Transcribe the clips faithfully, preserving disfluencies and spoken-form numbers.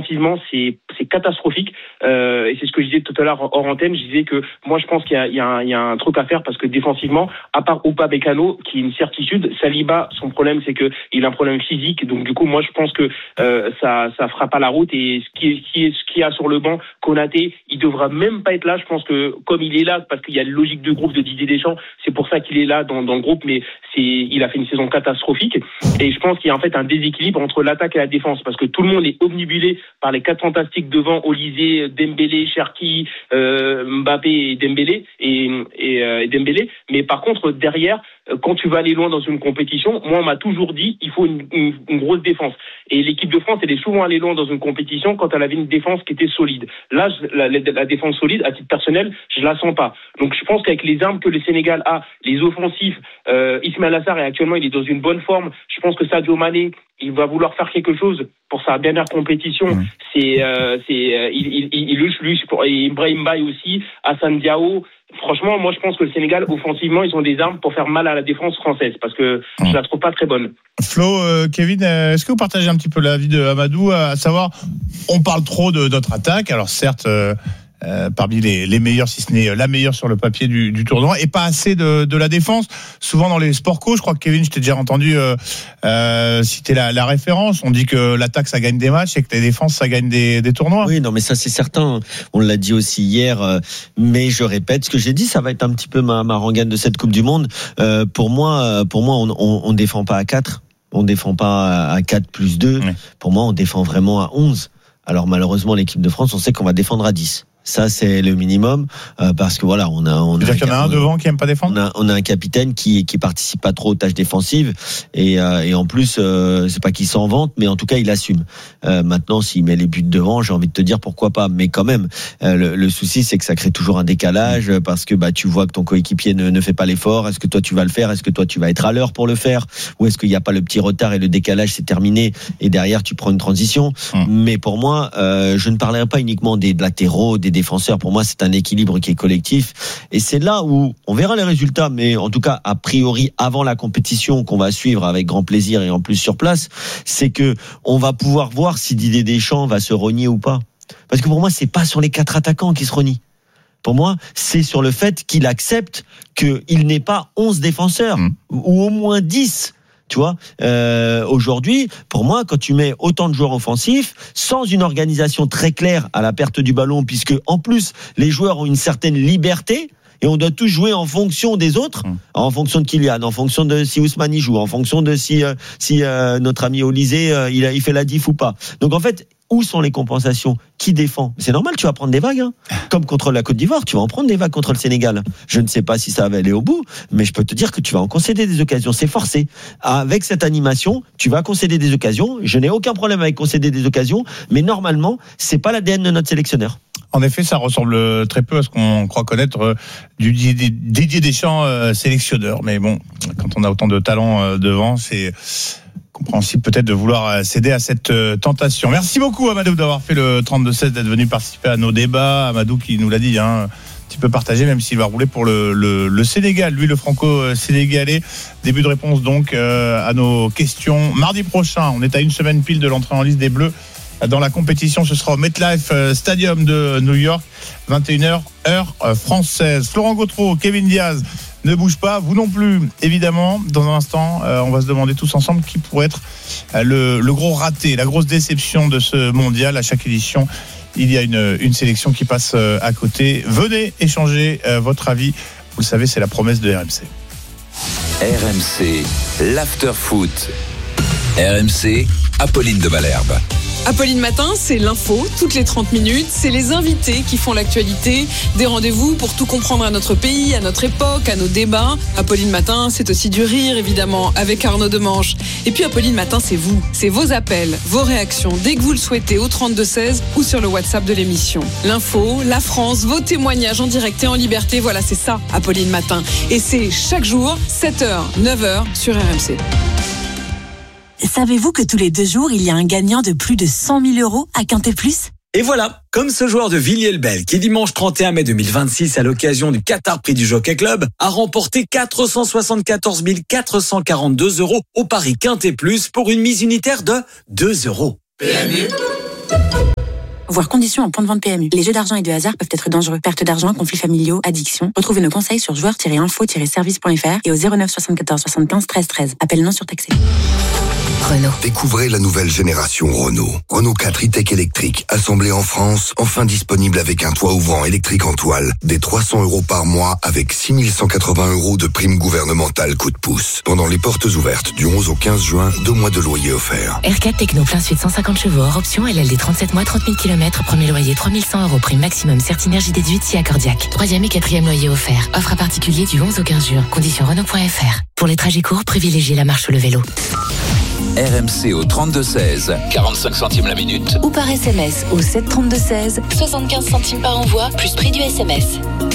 défensivement, c'est, c'est catastrophique. Euh, et c'est ce que je disais tout à l'heure hors antenne. Je disais que moi, je pense qu'il y a, il y a, un, il y a un truc à faire parce que défensivement, à part Upamecano, qui est une certitude, Saliba, son problème, c'est que il a un problème physique. Donc du coup, moi, je pense que euh, ça, ça fera pas la route. Et ce qui, ce qui est, ce qu'il y a sur le banc, Konaté, il devra même pas être là. Je pense que comme il est là, parce qu'il y a une logique de groupe de Didier Deschamps, c'est pour ça qu'il est là dans, dans le groupe. Mais c'est, il a fait une saison catastrophique. Et je pense qu'il y a en fait un déséquilibre entre l'attaque et la défense, parce que tout le monde est obnubilé par les quatre fantastiques devant, Olysée, Dembélé, Cherki, euh, Mbappé et Dembélé et, et, euh, et Dembélé. Mais par contre, derrière, quand tu vas aller loin dans une compétition, moi on m'a toujours dit il faut une, une, une grosse défense. Et l'équipe de France, elle est souvent allée loin dans une compétition quand elle avait une défense qui était solide. Là, la, la, la défense solide, à titre personnel, je la sens pas. Donc je pense qu'avec les armes que le Sénégal a, les offensifs, euh, Ismaël Assar, et actuellement il est dans une bonne forme. Je pense que Sadio Mané, il va vouloir faire quelque chose pour sa dernière compétition. Mmh. C'est, euh, c'est, euh, il, il, il luche lui pour et Ibrahim Baye aussi, Hassan Diao. Franchement, moi je pense que le Sénégal, offensivement, ils ont des armes pour faire mal à la défense française, parce que mmh. je la trouve pas très bonne. Flo, euh, Kevin, euh, est-ce que vous partagez un petit peu l'avis de Amadou, à savoir, on parle trop de notre attaque, alors certes. Euh, Euh, parmi les, les meilleurs, si ce n'est la meilleure sur le papier du, du tournoi, et pas assez de, de la défense. Souvent dans les sport co, je crois que Kevin, je t'ai déjà entendu euh, euh, citer la, la référence. On dit que l'attaque ça gagne des matchs et que la défense ça gagne des, des tournois. Oui, non, mais ça c'est certain. On l'a dit aussi hier, euh, mais je répète ce que j'ai dit. Ça va être un petit peu ma, ma rengaine de cette Coupe du Monde. Euh, pour moi, pour moi, on, on, on défend pas à quatre. On défend pas à quatre plus deux. Oui. Pour moi, on défend vraiment à onze. Alors malheureusement, l'équipe de France, on sait qu'on va défendre à dix. Ça, c'est le minimum, euh, parce que voilà, on a, on a. C'est-à-dire qu'il y en a un devant qui aime pas défendre. On a, on a un capitaine qui, qui participe pas trop aux tâches défensives, et, euh, et en plus, euh, c'est pas qu'il s'en vante, mais en tout cas, il assume. Euh, maintenant, s'il met les buts devant, j'ai envie de te dire pourquoi pas, mais quand même, euh, le, le souci, c'est que ça crée toujours un décalage, parce que bah, tu vois que ton coéquipier ne, ne fait pas l'effort. Est-ce que toi, tu vas le faire? Est-ce que toi, tu vas être à l'heure pour le faire? Ou est-ce qu'il n'y a pas le petit retard et le décalage, c'est terminé, et derrière, tu prends une transition? Hum. Mais pour moi, euh, je ne parlerai pas uniquement des latéraux, des défenseurs. Pour moi, c'est un équilibre qui est collectif, et c'est là où on verra les résultats, mais en tout cas, a priori, avant la compétition qu'on va suivre avec grand plaisir et en plus sur place, c'est que on va pouvoir voir si Didier Deschamps va se renier ou pas. Parce que pour moi, c'est pas sur les quatre attaquants qui se renie. Pour moi, c'est sur le fait qu'il accepte qu'il n'ait pas onze défenseurs, mmh. ou au moins dix. Tu vois, euh, aujourd'hui, pour moi, quand tu mets autant de joueurs offensifs, sans une organisation très claire à la perte du ballon, puisque en plus, les joueurs ont une certaine liberté, et on doit tous jouer en fonction des autres, mmh. en fonction de Kylian, en fonction de si Ousmane y joue, en fonction de si, euh, si euh, notre ami Olysée, euh, il, a, il fait la diff ou pas. Donc en fait, où sont les compensations? Qui défend? C'est normal, tu vas prendre des vagues, hein. Comme contre la Côte d'Ivoire, tu vas en prendre des vagues contre le Sénégal. Je ne sais pas si ça va aller au bout, mais je peux te dire que tu vas en concéder des occasions. C'est forcé. Avec cette animation, tu vas concéder des occasions. Je n'ai aucun problème avec concéder des occasions, mais normalement, c'est pas l'A D N de notre sélectionneur. En effet, ça ressemble très peu à ce qu'on croit connaître euh, du Didier Deschamps euh, sélectionneur. Mais bon, quand on a autant de talent euh, devant, c'est compréhensible peut-être de vouloir céder à cette euh, tentation. Merci beaucoup Amadou d'avoir fait le trente-deux seize, d'être venu participer à nos débats. Amadou qui nous l'a dit, hein, un petit peu partagé, même s'il va rouler pour le, le, le Sénégal, lui le franco-sénégalais. Début de réponse donc euh, à nos questions. Mardi prochain, on est à une semaine pile de l'entrée en liste des Bleus dans la compétition. Ce sera au MetLife Stadium de New York, vingt et une heures heure française. Florent Gautreau, Kevin Diaz, ne bouge pas, vous non plus, évidemment. Dans un instant, euh, on va se demander tous ensemble qui pourrait être euh, le, le gros raté, la grosse déception de ce mondial. À chaque édition, il y a une, une sélection qui passe euh, à côté. Venez échanger euh, votre avis. Vous le savez, c'est la promesse de R M C. R M C, l'after-foot. R M C, Apolline de Malherbe. Apolline Matin, c'est l'info, toutes les trente minutes, c'est les invités qui font l'actualité, des rendez-vous pour tout comprendre à notre pays, à notre époque, à nos débats. Apolline Matin, c'est aussi du rire, évidemment, avec Arnaud Demanche. Et puis Apolline Matin, c'est vous, c'est vos appels, vos réactions, dès que vous le souhaitez, au trente-deux seize ou sur le WhatsApp de l'émission. L'info, la France, vos témoignages en direct et en liberté, voilà, c'est ça, Apolline Matin. Et c'est chaque jour, sept heures, neuf heures, sur R M C. Savez-vous que tous les deux jours, il y a un gagnant de plus de cent mille euros à Quintet Plus ? Et voilà, comme ce joueur de Villiers-le-Bel qui dimanche trente et un mai deux mille vingt-six à l'occasion du Qatar Prix du Jockey Club a remporté quatre cent soixante-quatorze mille quatre cent quarante-deux euros au pari Quintet Plus pour une mise unitaire de deux euros. P M U Voir conditions en point de vente P M U. Les jeux d'argent et de hasard peuvent être dangereux. Perte d'argent, conflits familiaux, addiction. Retrouvez nos conseils sur joueurs tiret info tiret service point f r et au zéro neuf soixante-quatorze soixante-quinze treize treize. Appel non surtaxé. Renault. Découvrez la nouvelle génération Renault. Renault quatre e-Tech électrique, assemblée en France, enfin disponible avec un toit ouvrant électrique en toile, des trois cents euros par mois avec six mille cent quatre-vingts euros de prime gouvernementale coup de pouce. Pendant les portes ouvertes du onze au quinze juin, deux mois de loyer offerts. R quatre Techno plein suite cent cinquante chevaux hors option, L L D trente-sept mois, trente mille kilomètres, premier loyer trois mille cent euros, prime maximum Certinergie déduite si accordiaque. Troisième et quatrième loyer offert. Offre à particulier du onze au quinze juin. Conditions Renault point f r. Pour les trajets courts, privilégiez la marche ou le vélo. R M C au trente-deux seize, quarante-cinq centimes la minute. Ou par S M S au sept trente-deux seize, soixante-quinze centimes par envoi, plus prix du S M S.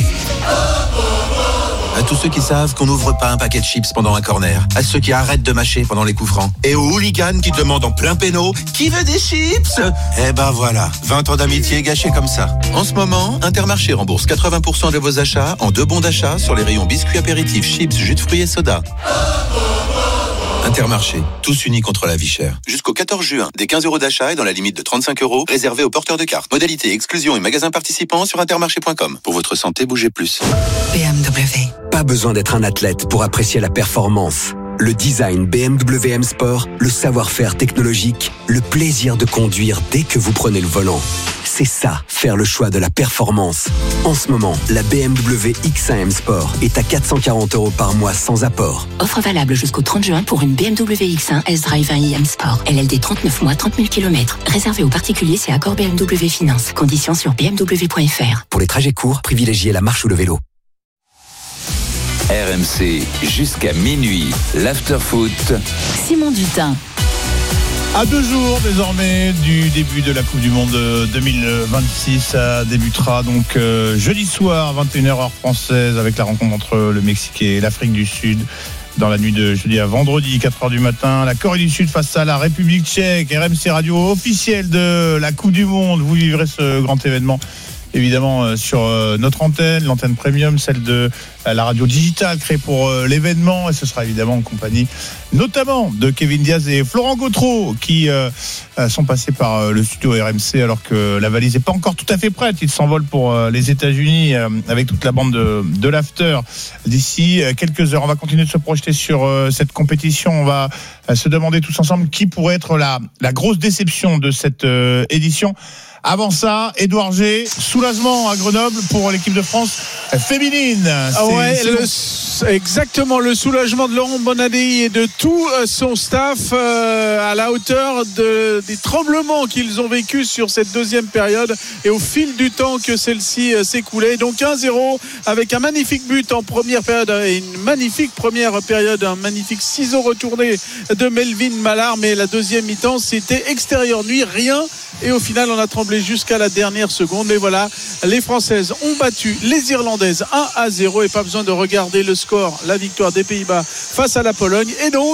À tous ceux qui savent qu'on n'ouvre pas un paquet de chips pendant un corner, à ceux qui arrêtent de mâcher pendant les coups francs, et aux hooligans qui demandent en plein péno « Qui veut des chips ?» Eh ben voilà, vingt ans d'amitié gâchés comme ça. En ce moment, Intermarché rembourse quatre-vingts pour cent de vos achats en deux bons d'achat sur les rayons biscuits apéritifs, chips, jus de fruits et soda. Intermarché, tous unis contre la vie chère. Jusqu'au quatorze juin, des quinze euros d'achat et dans la limite de trente-cinq euros, réservés aux porteurs de cartes. Modalité, exclusion et magasins participants sur intermarché point com. Pour votre santé, bougez plus. B M W. Pas besoin d'être un athlète pour apprécier la performance. Le design B M W M Sport, le savoir-faire technologique, le plaisir de conduire dès que vous prenez le volant. C'est ça, faire le choix de la performance. En ce moment, la B M W X un M Sport est à quatre cent quarante euros par mois sans apport. Offre valable jusqu'au trente juin pour une B M W X un S-Drive un i M Sport. L L D trente-neuf mois, trente mille kilomètres. Réservé aux particuliers, c'est accord B M W Finance. Conditions sur b m w point f r. Pour les trajets courts, privilégiez la marche ou le vélo. R M C jusqu'à minuit, l'after-foot. Simon Dutin. À deux jours désormais du début de la Coupe du Monde deux mille vingt-six, ça débutera donc euh, jeudi soir, vingt et une heures heure française, avec la rencontre entre le Mexique et l'Afrique du Sud. Dans la nuit de jeudi à vendredi, quatre heures du matin, la Corée du Sud face à la République tchèque. R M C Radio officielle de la Coupe du Monde. Vous vivrez ce grand événement évidemment euh, sur euh, notre antenne, l'antenne premium, celle de euh, la radio digitale créée pour euh, l'événement, et ce sera évidemment en compagnie notamment de Kevin Diaz et Florent Gautreau qui euh, euh, sont passés par euh, le studio R M C alors que la valise n'est pas encore tout à fait prête. Ils s'envolent pour euh, les États-Unis euh, avec toute la bande de, de l'after d'ici euh, quelques heures. On va continuer de se projeter sur euh, cette compétition. On va euh, se demander tous ensemble qui pourrait être la, la grosse déception de cette euh, édition. Avant ça, Édouard G, soulagement à Grenoble pour l'équipe de France féminine. Ah ouais, c'est le, exactement, le soulagement de Laurent Bonadei et de tout son staff euh, à la hauteur de, des tremblements qu'ils ont vécus sur cette deuxième période et au fil du temps que celle-ci euh, s'écoulait. Donc un zéro avec un magnifique but en première période et une magnifique première période, un magnifique ciseau retourné de Melvin Mallard, mais la deuxième mi-temps c'était extérieur nuit, rien, et au final on a tremblé jusqu'à la dernière seconde. Mais voilà, les Françaises ont battu les Irlandaises un à zéro et pas besoin de regarder le score, la victoire des Pays-Bas face à la Pologne, et donc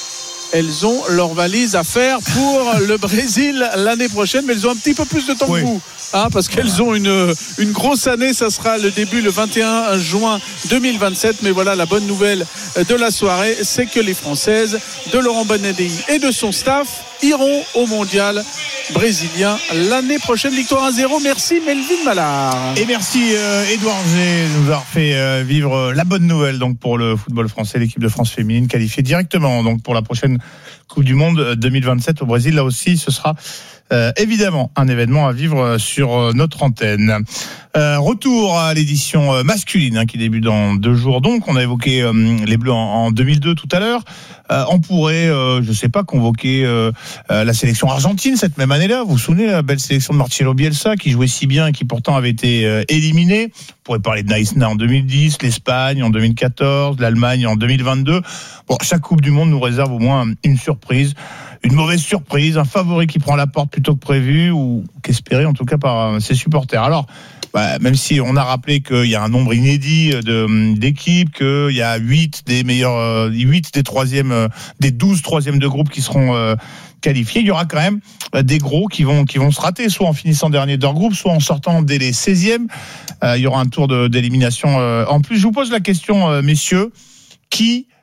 elles ont leur valise à faire pour le Brésil l'année prochaine, mais elles ont un petit peu plus de temps oui. que vous, hein, parce qu'elles ont une, une grosse année. Ça sera le début le vingt et un juin deux mille vingt-sept. Mais voilà, la bonne nouvelle de la soirée, c'est que les Françaises de Laurent Bonadei et de son staff iront au mondial brésilien l'année prochaine. Victoire un zéro. Merci Melvin Mallard. Et merci euh, Édouard G de nous avoir fait euh, vivre la bonne nouvelle donc pour le football français, l'équipe de France féminine qualifiée directement donc pour la prochaine Coupe du Monde deux mille vingt-sept au Brésil. Là aussi, ce sera euh, évidemment un événement à vivre sur notre antenne. Euh, retour à l'édition masculine hein, qui débute dans deux jours. Donc, on a évoqué euh, les Bleus en, en deux mille deux tout à l'heure. Euh, on pourrait, euh, je sais pas, convoquer euh, euh, la sélection argentine cette même année-là. Vous vous souvenez la belle sélection de Marcelo Bielsa qui jouait si bien et qui pourtant avait été euh, éliminée. On pourrait parler de Naïsna en deux mille dix, l'Espagne en deux mille quatorze, l'Allemagne en deux mille vingt-deux. Bon, chaque Coupe du Monde nous réserve au moins une surprise, une mauvaise surprise, un favori qui prend la porte plutôt que prévu ou qu'espéré en tout cas par euh, ses supporters. Alors, bah, même si on a rappelé qu'il y a un nombre inédit de, d'équipes, qu'il y a huit des meilleurs, euh, huit des troisièmes, euh, des douze troisièmes de groupe qui seront euh, qualifiés, il y aura quand même euh, des gros qui vont, qui vont se rater, soit en finissant dernier de leur groupe, soit en sortant dès les seizièmes. Euh, il y aura un tour de, d'élimination euh, en plus. Je vous pose la question, euh, messieurs, qui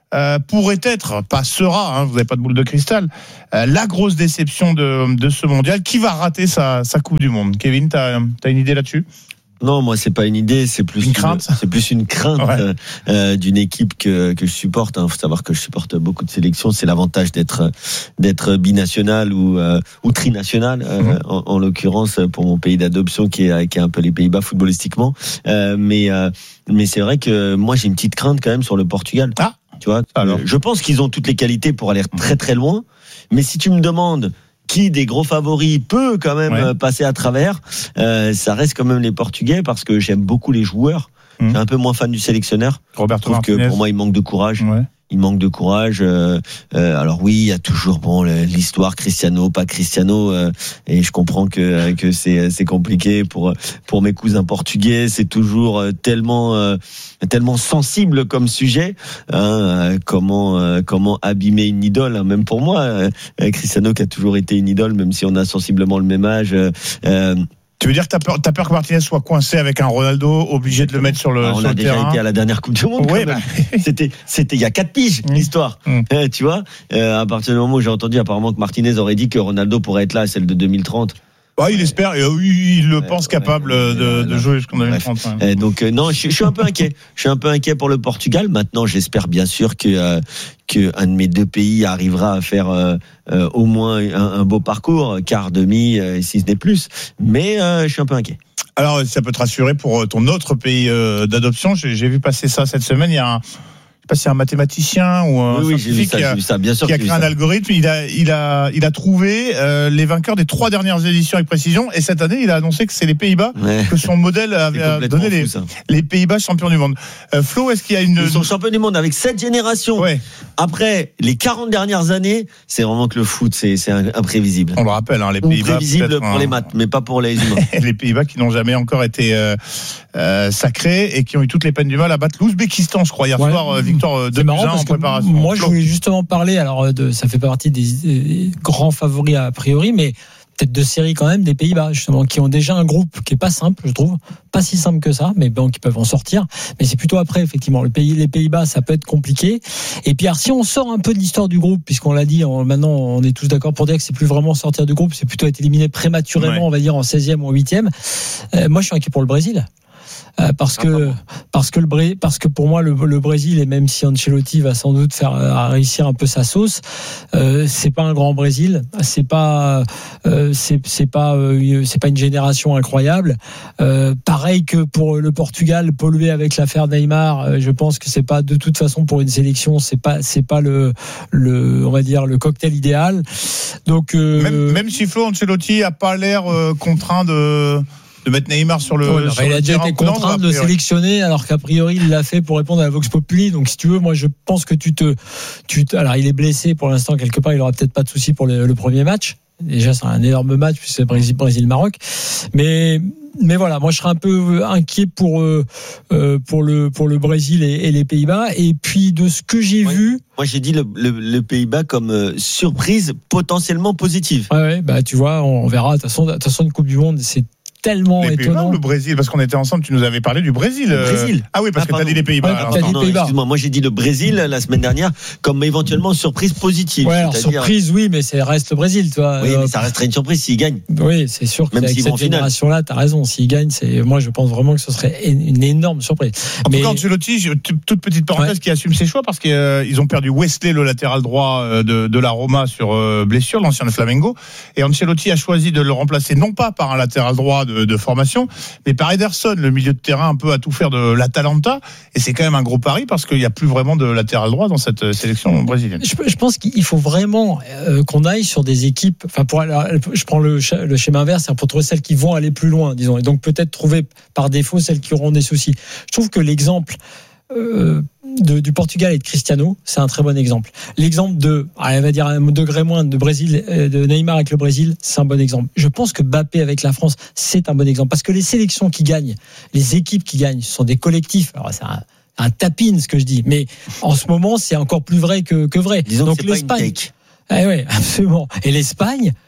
euh, pourrait être, pas sera, hein, vous n'avez pas de boule de cristal, euh, la grosse déception de, de ce mondial. Qui va rater sa, sa Coupe du Monde? Kevin, tu as une idée là-dessus? Non, moi c'est pas une idée, c'est plus une crainte. Une, c'est plus une crainte ouais. euh, euh, d'une équipe que que je supporte. Il hein. faut savoir que je supporte beaucoup de sélections. C'est l'avantage d'être d'être binational ou euh, ou trinational, euh, mmh. en, en l'occurrence pour mon pays d'adoption qui est qui est un peu les Pays-Bas footballistiquement. Euh, mais euh, mais c'est vrai que moi j'ai une petite crainte quand même sur le Portugal. Ah, tu vois. Alors. Je pense qu'ils ont toutes les qualités pour aller très très loin. Mais si tu me demandes qui des gros favoris peut quand même ouais. passer à travers, euh, ça reste quand même les Portugais parce que j'aime beaucoup les joueurs. Mmh. Je suis un peu moins fan du sélectionneur. Roberto Je trouve Martinez. que pour moi il manque de courage. Ouais. Il manque de courage. Euh, euh, alors oui, il y a toujours bon l'histoire Cristiano, pas Cristiano, euh, et je comprends que que c'est c'est compliqué pour pour mes cousins portugais. C'est toujours tellement euh, tellement sensible comme sujet. Hein, comment euh, comment abîmer une idole, hein, même pour moi, euh, Cristiano qui a toujours été une idole, même si on a sensiblement le même âge. Euh, Tu veux dire que t'as peur, t'as peur que Martinez soit coincé avec un Ronaldo, obligé de le mettre sur le, ah, on sur a le déjà terrain. été à la dernière Coupe du Monde. Oui, bah. c'était, c'était il y a quatre piges, mmh. l'histoire. Mmh. Euh, tu vois, euh, à partir du moment où j'ai entendu apparemment que Martinez aurait dit que Ronaldo pourrait être là à celle de deux mille trente. Ah, il espère, et oui, il le ouais, pense capable ouais, de, de jouer jusqu'en deux mille trente. Ouais. Donc euh, non, je, je suis un peu inquiet. Je suis un peu inquiet pour le Portugal. Maintenant, j'espère bien sûr que euh, que un de mes deux pays arrivera à faire euh, euh, au moins un, un beau parcours, quart, demi, euh, si ce n'est plus. Mais euh, je suis un peu inquiet. Alors, ça peut te rassurer pour ton autre pays euh, d'adoption. J'ai, j'ai vu passer ça cette semaine. Il y a un, je sais pas si c'est un mathématicien ou un oui, scientifique oui, ça, qui a, ça, bien sûr qui a créé un ça. algorithme. Il a, il a, il a trouvé euh, les vainqueurs des trois dernières éditions avec précision. Et cette année, il a annoncé que c'est les Pays-Bas ouais. que son modèle avait donné les, fou, les Pays-Bas champions du monde. Euh, Flo, est-ce qu'il y a une Ils sont champions du monde avec sept générations. Ouais. Après les quarante dernières années, c'est vraiment que le foot, c'est, c'est imprévisible. On le rappelle, hein, les Pays-Bas. Prévisible pour un... les maths, mais pas pour les humains. Les Pays-Bas qui n'ont jamais encore été euh, euh, sacrés et qui ont eu toutes les peines du mal à battre l'Ouzbékistan, je crois, hier ouais. soir, euh, victoire de Buzyn en préparation. Moi, je voulais justement parler, alors de, ça fait pas partie des, des grands favoris a priori, mais peut-être de série quand même des Pays-Bas justement qui ont déjà un groupe qui est pas simple, je trouve, pas si simple que ça, mais bon, qui peuvent en sortir. Mais c'est plutôt après effectivement le pays, les Pays-Bas, ça peut être compliqué. Et puis alors, si on sort un peu de l'histoire du groupe, puisqu'on l'a dit, on, maintenant on est tous d'accord pour dire que c'est plus vraiment sortir du groupe, c'est plutôt être éliminé prématurément, ouais. on va dire en seizième ou en huitième. Euh, moi, je suis inquiet pour le Brésil. Euh, parce que parce que le parce que pour moi le, le Brésil, et même si Ancelotti va sans doute faire euh, réussir un peu sa sauce, euh, c'est pas un grand Brésil, c'est pas euh, c'est c'est pas euh, c'est pas une génération incroyable. Euh, pareil que pour le Portugal, pollué avec l'affaire Neymar, euh, je pense que c'est pas de toute façon pour une sélection, c'est pas c'est pas le le on va dire le cocktail idéal. Donc euh, même même si Flo Ancelotti a pas l'air euh, contraint de de mettre Neymar sur le, ouais, sur il le a déjà été contraint de le sélectionner alors qu'a priori il l'a fait pour répondre à la Vox Populi. Donc si tu veux, moi je pense que tu te, tu te alors il est blessé pour l'instant quelque part, il aura peut-être pas de souci pour le, le premier match. Déjà c'est un énorme match puisque c'est Brésil Brésil Maroc. Mais mais voilà, moi je serais un peu inquiet pour euh, pour le pour le Brésil et, et les Pays-Bas. Et puis de ce que j'ai ouais. vu, moi j'ai dit le, le, le Pays-Bas comme euh, surprise potentiellement positive. Ouais, ouais, bah tu vois, on verra. De toute façon, de toute façon une Coupe du Monde, c'est tellement les étonnant. Pays-Bas, le Brésil, parce qu'on était ensemble, tu nous avais parlé du Brésil. Le Brésil. Ah oui, parce ah, que tu as dit les Pays-Bas. Ouais, t'as dit non, Pays-Bas. Excuse-moi, moi j'ai dit le Brésil la semaine dernière comme éventuellement surprise positive. Ouais, alors, surprise, oui, mais ça reste le Brésil, tu vois. Oui, mais ça resterait une surprise s'il gagne. Oui, c'est sûr que même avec s'ils cette vont en finale. génération-là, t'as raison. S'il gagne, c'est, moi je pense vraiment que ce serait une énorme surprise. En mais... tout cas, Ancelotti, toute petite parenthèse, ouais. qui assume ses choix parce qu'ils euh, ont perdu Wesley, le latéral droit de, de la Roma sur euh, blessure, l'ancien de Flamengo. Et Ancelotti a choisi de le remplacer non pas par un latéral droit de, de formation, mais par Ederson, le milieu de terrain un peu à tout faire de l'Atalanta. Et c'est quand même un gros pari parce qu'il n'y a plus vraiment de latéral droit dans cette sélection brésilienne. Je, je pense qu'il faut vraiment euh, qu'on aille sur des équipes. Enfin, pour aller, je prends le, le schéma inverse, c'est pour trouver celles qui vont aller plus loin, disons, et donc peut-être trouver par défaut celles qui auront des soucis. Je trouve que l'exemple euh, de, du Portugal et de Cristiano, c'est un très bon exemple. L'exemple de, allez, on va dire un degré moins de Brésil, de Neymar avec le Brésil, c'est un bon exemple. Je pense que Mbappé avec la France, c'est un bon exemple parce que les sélections qui gagnent, les équipes qui gagnent, ce sont des collectifs. Alors c'est un, un tapine ce que je dis, mais en ce moment c'est encore plus vrai que, que vrai. Disons donc que c'est l'Espagne, pas une take. Eh ouais, absolument. Et l'Espagne.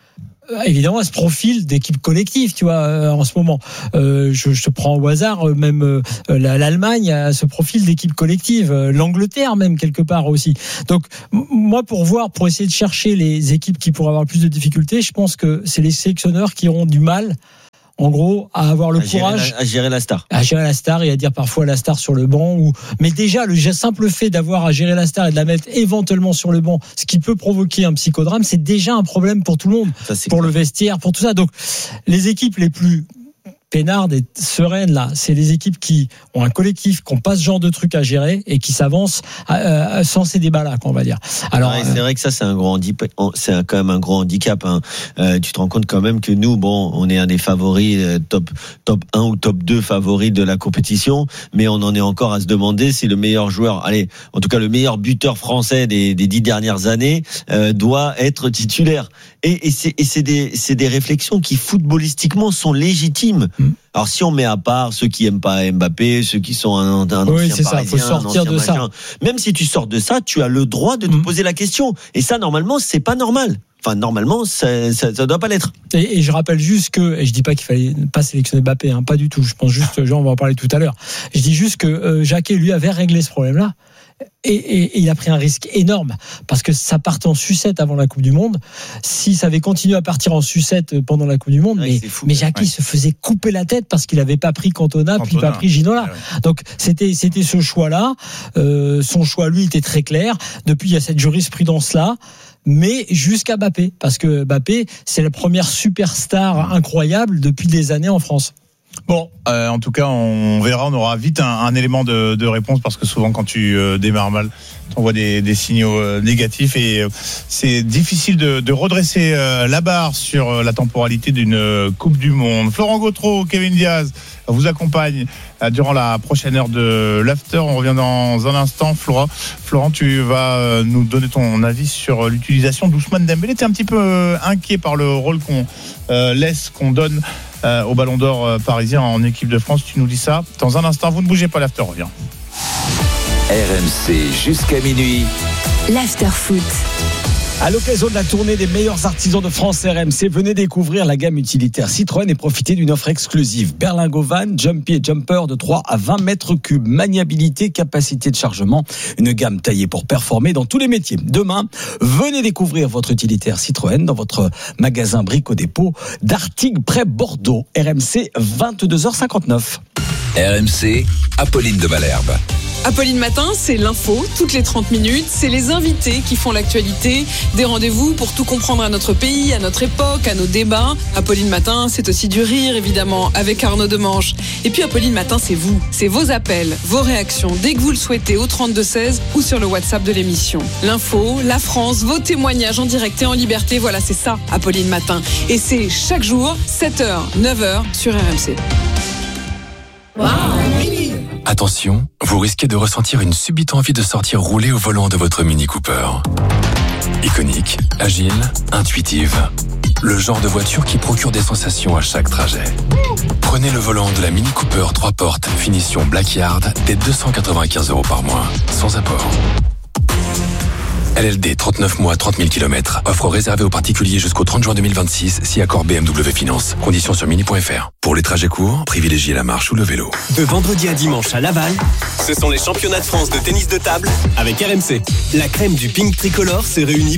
évidemment, elle se profile d'équipe collective, tu vois, euh, en ce moment. Euh, je, je te prends au hasard, euh, même euh, la, l'Allemagne a ce profil d'équipe collective, euh, l'Angleterre même quelque part aussi. Donc, m- moi, pour voir, pour essayer de chercher les équipes qui pourraient avoir plus de difficultés, je pense que c'est les sélectionneurs qui auront du mal, en gros, à avoir le à courage gérer la, à gérer la star. à gérer la star et à dire parfois la star sur le banc. Ou... Mais déjà, le simple fait d'avoir à gérer la star et de la mettre éventuellement sur le banc, ce qui peut provoquer un psychodrame, c'est déjà un problème pour tout le monde, Ça, c'est pour clair. le vestiaire, pour tout ça. Donc, les équipes les plus peinardes et sereines, là, c'est les équipes qui ont un collectif, qui n'ont pas ce genre de truc à gérer et qui s'avancent euh, sans ces débats-là, on va dire. Alors, ouais, c'est vrai que ça, c'est un gros handicap. C'est un, quand même un gros handicap. Hein. Euh, tu te rends compte quand même que nous, bon, on est un des favoris, euh, top top un ou top deux favoris de la compétition, mais on en est encore à se demander si le meilleur joueur, allez, en tout cas le meilleur buteur français des, des dix dernières années, euh, doit être titulaire. Et, et c'est, et c'est des, c'est des réflexions qui footballistiquement sont légitimes. Alors si on met à part ceux qui aiment pas Mbappé, ceux qui sont un, un oui, ancien c'est ça, parisien, faut sortir un ancien de ça. machin, même si tu sors de ça, tu as le droit de te Mm. poser la question. Et ça, normalement, c'est pas normal. Enfin, normalement, ça, ça, ça doit pas l'être. Et, et je rappelle juste que, et je dis pas qu'il fallait pas sélectionner Mbappé, hein, pas du tout. Je pense juste, genre, on va en parler tout à l'heure. Je dis juste que euh, Jacquet, lui, avait réglé ce problème-là. Et, et, et il a pris un risque énorme parce que ça partait en sucette avant la Coupe du Monde. Si ça avait continué à partir en sucette pendant la Coupe du Monde, Ouais, mais, c'est fou, mais ouais. Jacquet se faisait couper la tête parce qu'il n'avait pas pris Cantona, puis Cantona. pas pris Ginola. Ouais, ouais. Donc c'était c'était ce choix-là. Euh, son choix, lui, était très clair. Depuis, il y a cette jurisprudence-là. Mais jusqu'à Mbappé, parce que Mbappé, c'est la première superstar incroyable depuis des années en France. Bon, euh, en tout cas, on verra, on aura vite un, un élément de, de réponse parce que souvent, quand tu euh, démarres mal, on voit des, des signaux euh, négatifs et euh, c'est difficile de, de redresser euh, la barre sur euh, la temporalité d'une euh, Coupe du Monde. Florent Gautreau, Kevin Diaz vous accompagne euh, durant la prochaine heure de l'after. On revient dans un instant. Florent, Florent, tu vas euh, nous donner ton avis sur euh, l'utilisation d'Ousmane Dembélé. Tu es un petit peu euh, inquiet par le rôle qu'on euh, laisse, qu'on donne Euh, au Ballon d'Or euh, parisien en équipe de France. Tu nous dis ça dans un instant. Vous ne bougez pas, l'after revient. R M C jusqu'à minuit. L'after foot. À l'occasion de la tournée des meilleurs artisans de France R M C, venez découvrir la gamme utilitaire Citroën et profitez d'une offre exclusive. Berlingo Van, Jumpy et Jumper de trois à vingt mètres cubes. Maniabilité, capacité de chargement. Une gamme taillée pour performer dans tous les métiers. Demain, venez découvrir votre utilitaire Citroën dans votre magasin Brico Dépôt d'Artigues près Bordeaux. R M C, vingt-deux heures cinquante-neuf. R M C, Apolline de Malherbe. Apolline Matin, c'est l'info, toutes les trente minutes. C'est les invités qui font l'actualité. Des rendez-vous pour tout comprendre à notre pays, à notre époque, à nos débats. Apolline Matin, c'est aussi du rire, évidemment, avec Arnaud Demanche. Et puis Apolline Matin, c'est vous. C'est vos appels, vos réactions, dès que vous le souhaitez, au trente-deux seize ou sur le WhatsApp de l'émission. L'info, la France, vos témoignages en direct et en liberté. Voilà, c'est ça, Apolline Matin. Et c'est chaque jour, sept heures, neuf heures, sur R M C. Attention, vous risquez de ressentir une subite envie de sortir rouler au volant de votre Mini Cooper. Iconique, agile, intuitive. Le genre de voiture qui procure des sensations à chaque trajet. Prenez le volant de la Mini Cooper trois portes, finition Blackyard, dès deux cent quatre-vingt-quinze euros par mois, sans apport. L L D, trente-neuf mois, trente mille kilomètres. Offre réservée aux particuliers jusqu'au trente juin deux mille vingt-six, si accord B M W Finance. Conditions sur mini point f r. Pour les trajets courts, privilégiez la marche ou le vélo. De vendredi à dimanche à Laval, ce sont les championnats de France de tennis de table avec R M C. La crème du ping tricolore se réunit